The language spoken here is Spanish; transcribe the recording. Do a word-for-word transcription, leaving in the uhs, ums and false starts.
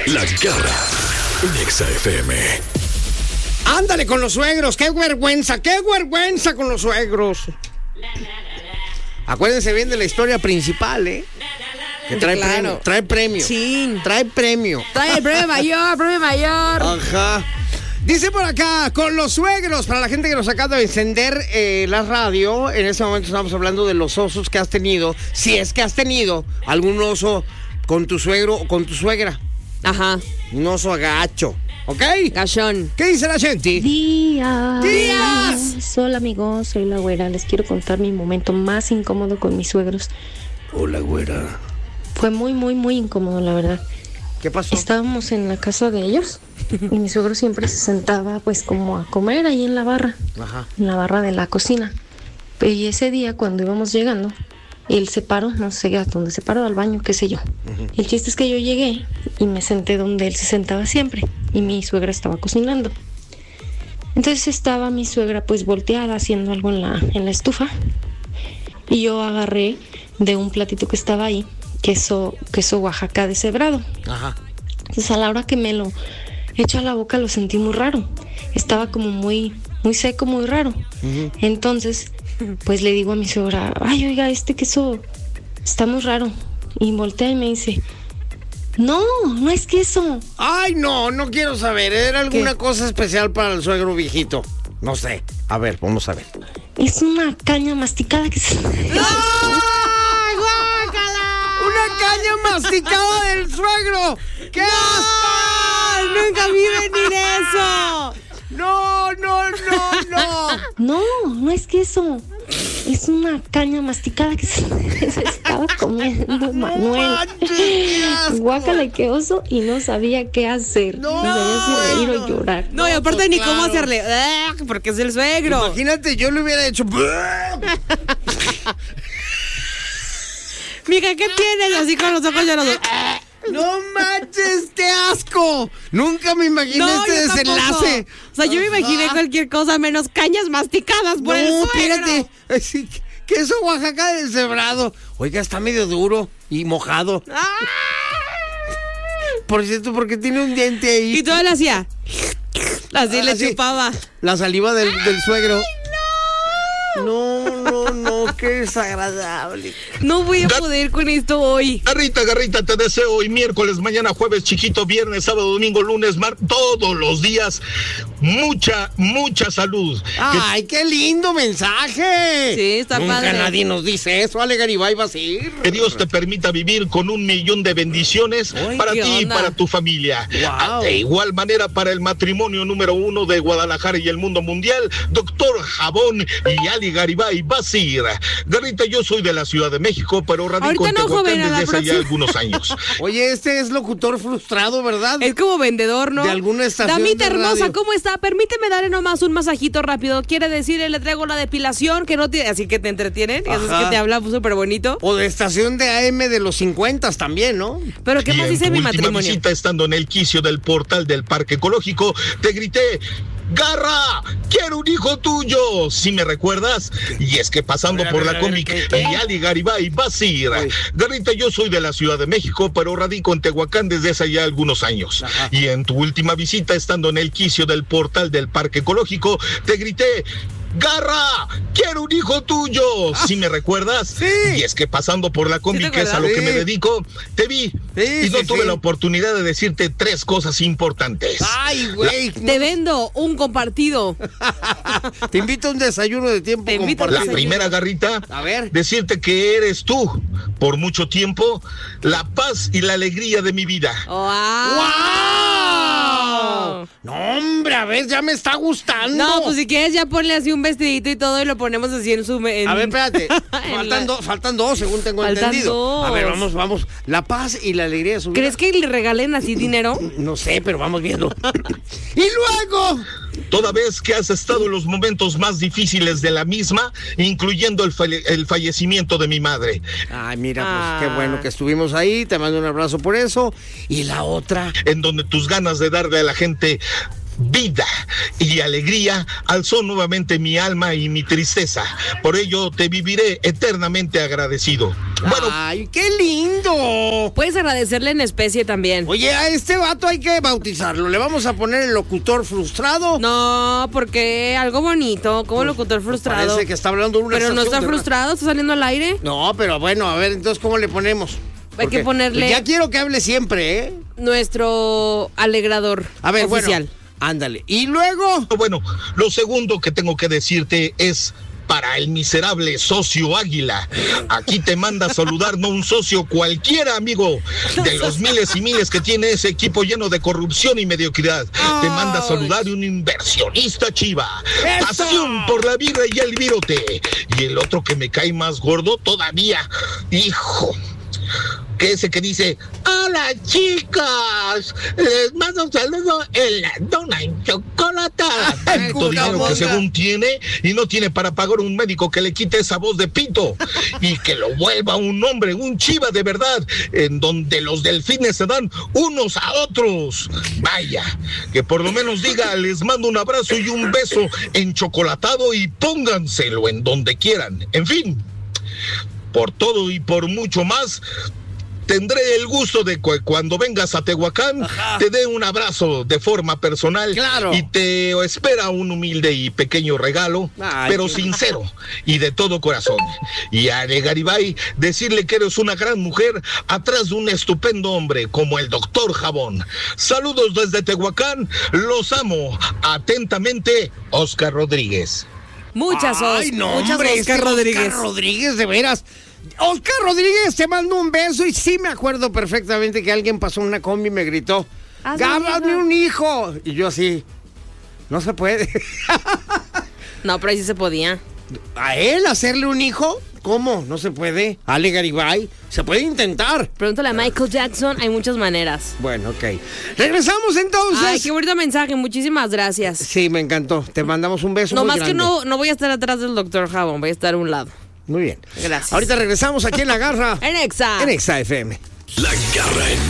La Garra en Exa F M. Ándale con los suegros, qué vergüenza, qué vergüenza con los suegros. Acuérdense bien de la historia principal, ¿eh? Que trae Claro. premio, trae premio. Sí. Trae premio. Trae el premio mayor, premio mayor. Ajá. Dice por acá, con los suegros, para la gente que nos acaba de encender eh, la radio, en este momento estamos hablando de los osos que has tenido, si es que has tenido algún oso con tu suegro o con tu suegra. Ajá. Un oso agacho, ¿ok? Gachón. ¿Qué dice la gente? Días. Días. Hola amigos, soy la güera. Les quiero contar mi momento más incómodo con mis suegros. Hola, güera. Fue muy, muy, muy incómodo, la verdad. ¿Qué pasó? Estábamos en la casa de ellos y mi suegro siempre se sentaba pues como a comer ahí en la barra, Ajá. en la barra de la cocina. Pero y ese día cuando íbamos llegando, él se paró, no sé a dónde se paró, al baño, qué sé yo. Uh-huh. El chiste es que yo llegué y me senté donde él se sentaba siempre y mi suegra estaba cocinando. Entonces estaba mi suegra pues volteada haciendo algo en la, en la estufa y yo agarré de un platito que estaba ahí queso, queso Oaxaca deshebrado. Ajá. Entonces a la hora que me lo echo a la boca lo sentí muy raro. Estaba como muy, muy seco, muy raro. Uh-huh. Entonces, pues le digo a mi suegra, ay, oiga, este queso está muy raro. Y voltea y me dice, no, no es queso. Ay, no, no quiero saber. ¿Era alguna ¿Qué? cosa especial para el suegro viejito? No sé. A ver, vamos a ver. Es una caña masticada que se... ¡No! ¡Una caña masticada del suegro! ¡Qué ¡No! asco! ¡Nunca vi venir eso! ¡No, no, no, no! No, no es queso. Es una caña masticada que se, se estaba comiendo no, Manuel. Manches, guácala, qué oso, y no sabía qué hacer. No, no sabía si reír no. o llorar. No, y aparte pues, ni claro. cómo hacerle, porque es el suegro. Imagínate, yo le hubiera hecho... Mija, ¿qué tienes? Así con los ojos llorosos. ¡No manches, qué asco! Nunca me imaginé no, este desenlace. Tampoco. O sea, yo me imaginé Ajá. cualquier cosa menos cañas masticadas por no, el suegro. espérate. Sí, queso Oaxaca deshebrado. Oiga, está medio duro y mojado. ¡Ah! Por cierto, porque tiene un diente ahí. Y todo le hacía. Así ah, le así, chupaba. La saliva del, del suegro. No, no, no, qué desagradable. No voy a poder con esto hoy. Garrita, Garrita, te deseo hoy miércoles, mañana jueves, chiquito, viernes, sábado, domingo, lunes, mar, todos los días, mucha, mucha salud. ¡Ay, que... qué lindo mensaje! Sí, está Nunca padre. nadie nos dice eso, Ale Garibay Basir. Que Dios te permita vivir con un millón de bendiciones Uy, para ti onda? y para tu familia. Wow. De igual manera para el matrimonio número uno de Guadalajara y el mundo mundial, Doctor Jabón y Ali Garibay Basir. Garrita, yo soy de la Ciudad de México, pero radico en no, Tehuacán joven, desde hace próxima. ya algunos años. Oye, este es locutor frustrado, ¿verdad? Es como vendedor, ¿no? De alguna estación Damita de hermosa, radio. ¿cómo está? Permíteme darle nomás un masajito rápido. Quiere decir, le traigo la depilación, que no tiene, así que te entretienen, eso es que te habla súper bonito. O de estación de A M de los cincuenta también, ¿no? Pero ¿qué y más dice en tu mi última matrimonio? Visita, estando en el quicio del portal del Parque Ecológico, te grité: ¡Garra! ¡Quiero un hijo tuyo! ¿Sí me recuerdas? Y es que pasando ver, por ver, la ver, cómic ¿qué, qué? y Ali Garibay Basir. Uy. Garrita, yo soy de la Ciudad de México, pero radico en Tehuacán desde hace ya algunos años. Ajá. Y en tu última visita, estando en el quicio del portal del Parque Ecológico, te grité: ¡Garra! ¡Quiero un hijo tuyo! ¿Sí me recuerdas? Sí. Y es que pasando por la combi, ¿Sí que es a lo Sí. que me dedico, te vi. Sí, y no sí, tuve sí. la oportunidad de decirte tres cosas importantes. Ay, güey. La... Te vendo un compartido. Te invito a un desayuno de tiempo Te invito a La compartido. primera, Garrita, A ver. decirte que eres tú, por mucho tiempo, la paz y la alegría de mi vida. ¡Wow! ¡Wow! No, hombre, a ver, ya me está gustando. No, pues si quieres ya ponle así un vestidito y todo y lo ponemos así en su... En... A ver, espérate. en faltan, la... do, faltan dos, según tengo Faltan entendido. dos. A ver, vamos, vamos. La paz y la alegría de su vida. ¿Crees que le regalen así dinero? No sé, pero vamos viendo. ¡Y luego! Toda vez que has estado en los momentos más difíciles de la misma, incluyendo el, falle- el fallecimiento de mi madre. Ay, mira, pues Ah. qué bueno que estuvimos ahí. Te mando un abrazo por eso. Y la otra. En donde tus ganas de darle a la gente vida y alegría alzó nuevamente mi alma y mi tristeza. Por ello te viviré eternamente agradecido. Bueno, ¡ay, qué lindo! Puedes agradecerle en especie también. Oye, a este vato hay que bautizarlo. ¿Le vamos a poner el locutor frustrado? No, porque algo bonito, como Pues, locutor frustrado. Parece que está hablando de una Pero no estación está de frustrado, está saliendo al aire. ra- No, pero bueno, a ver, entonces, ¿cómo le ponemos? Hay Porque que ponerle- Ya quiero que hable siempre, ¿eh? Nuestro alegrador A ver, oficial. bueno, ándale. Y luego... bueno, lo segundo que tengo que decirte es para el miserable socio Águila. Aquí te manda a saludar, no un socio cualquiera, amigo, de los miles y miles que tiene ese equipo lleno de corrupción y mediocridad. Te manda a saludar un inversionista chiva. ¡Eso! Pasión por la birra y el virote. Y el otro que me cae más gordo todavía, hijo, que ese que dice: hola chicas, les mando un saludo en la dona en chocolatada. Tanto dinero que según tiene y no tiene para pagar un médico que le quite esa voz de pito y que lo vuelva un hombre, un chiva de verdad, en donde los delfines se dan unos a otros. Vaya, que por lo menos diga: les mando un abrazo y un beso enchocolatado y pónganselo en donde quieran. En fin, por todo y por mucho más, tendré el gusto de que cuando vengas a Tehuacán, ajá, te dé un abrazo de forma personal. Claro. Y te espera un humilde y pequeño regalo, ay, pero sincero y de todo corazón. Y a Ale Garibay, decirle que eres una gran mujer atrás de un estupendo hombre como el doctor Jabón. Saludos desde Tehuacán, los amo. Atentamente, Oscar Rodríguez. Muchas, Ay, no, muchas hombre, Oscar este Rodríguez. Oscar Rodríguez, de veras. Oscar Rodríguez, te mando un beso y sí me acuerdo perfectamente que alguien pasó en una combi y me gritó: ¡Gáblame un hijo! Y yo así, no se puede. No, pero ahí sí se podía. ¿A él hacerle un hijo? ¿Cómo? No se puede. Ale Garibay, se puede intentar. Pregúntale a Michael Jackson, hay muchas maneras. Bueno, ok. Regresamos entonces. Ay, qué bonito mensaje, muchísimas gracias. Sí, me encantó. Te mandamos un beso. No muy más grande. que no, no voy a estar atrás del doctor Jabón, voy a estar a un lado. Muy bien. Gracias. Ahorita regresamos aquí en La Garra. En Exa. En Exa F M. La Garra en